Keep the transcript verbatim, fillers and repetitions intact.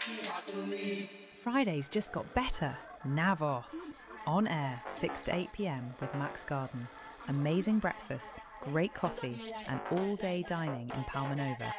Fridays just got better. Navos. On air, six to eight p.m. with Max Garden. Amazing breakfast, great coffee, and all-day dining in Palmanova.